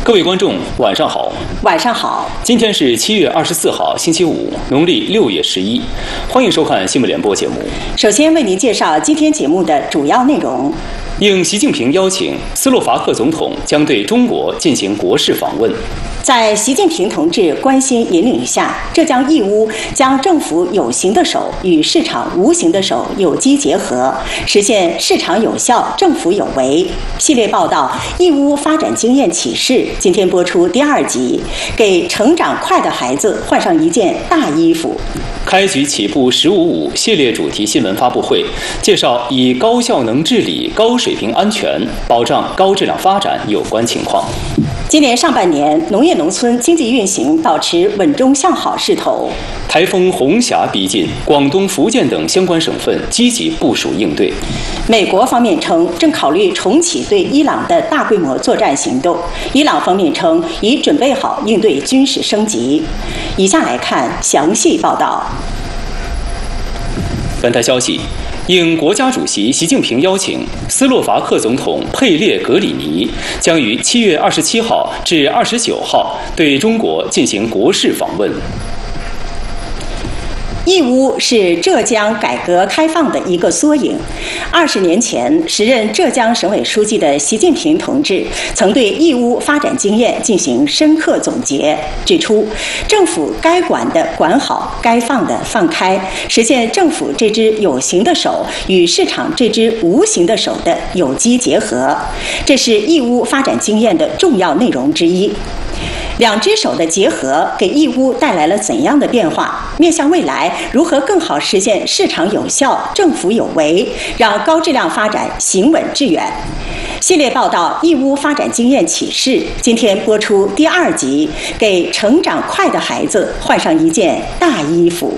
各位观众，晚上好。 晚上好。 今天是7月24号，星期五，农历6月11。欢迎收看新闻联播节目。 首先为您介绍今天节目的主要内容。 应习近平邀请，斯洛伐克总统将对中国进行国事访问。 在习近平同志关心引领下，浙江义乌将政府有形的手与市场无形的手有机结合，实现市场有效、政府有为。系列报道《义乌发展经验启示》今天播出第2集，给成长快的孩子换上一件大衣服。 开局起步15.5系列主题新闻发布会，介绍以高效能治理、高水平安全、保障高质量发展有关情况。 今年上半年，农业农村经济运行保持稳中向好势头。 台风红霞逼近，广东、福建等相关省份积极部署应对。 美国方面称，正考虑重启对伊朗的大规模作战行动。伊朗方面称，已准备好应对军事升级。以下来看详细报道。 本台消息。应国家主席习近平邀请，斯洛伐克总统佩列格里尼将于7月27号至29号对中国进行国事访问。 义乌是浙江改革开放的一个缩影。20年前，时任浙江省委书记的习近平同志曾对义乌发展经验进行深刻总结，指出政府该管的管好，该放的放开，实现政府这只有形的手与市场这只无形的手的有机结合，这是义乌发展经验的重要内容之一。两只手的结合给义乌带来了怎样的变化？面向未来，如何更好实现市场有效、政府有为，让高质量发展行稳致远？系列报道《义乌发展经验启示》今天播出第2集，给成长快的孩子换上一件大衣服。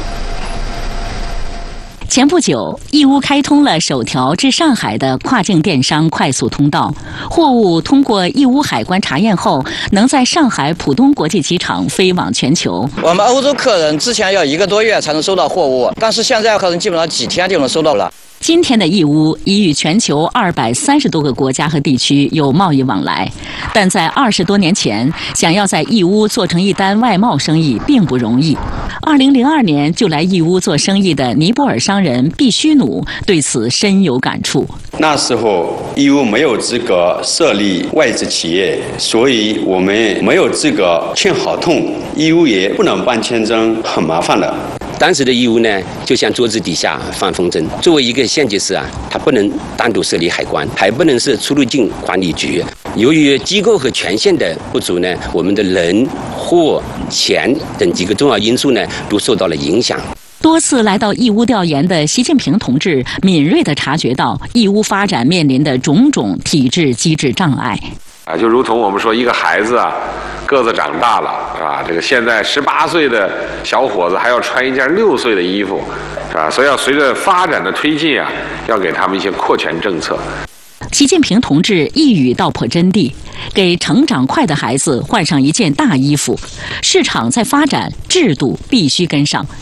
前不久，义乌开通了首条至上海的跨境电商快速通道，货物通过义乌海关查验后，能在上海浦东国际机场飞往全球。 我们欧洲客人之前要1个多月才能收到货物，但是现在客人基本上几天就能收到了。 今天的义乌已与全球230多个国家和地区有贸易往来，但在20多年前，想要在义乌做成一单外贸生意并不容易。2002年就来义乌做生意的尼泊尔商人毕须努对此深有感触。 那时候义乌没有资格设立外资企业，所以我们没有资格签合同，义乌也不能办签证，很麻烦的。 当时的义乌呢，就像桌子底下放风筝。作为一个县级市啊，它不能单独设立海关，还不能是出入境管理局。由于机构和权限的不足呢，我们的人、货、钱等几个重要因素呢，都受到了影响。 多次来到义乌调研的习近平同志敏锐地察觉到义乌发展面临的种种体制机制障碍。 就如同我们说，一个孩子啊，个子长大了，是吧？这个现在18岁的小伙子还要穿一件6岁的衣服，是吧？所以要随着发展的推进啊，要给他们一些扩权政策。 习近平同志一语道破真谛，给成长快的孩子换上一件大衣服。市场在发展，制度必须跟上，